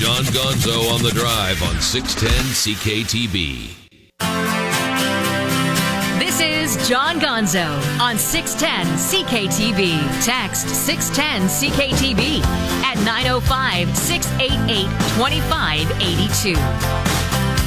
John Gonzo on the Drive on 610 CKTB. This is John Gonzo on 610 CKTB. Text 610 CKTB at 905-688-2582.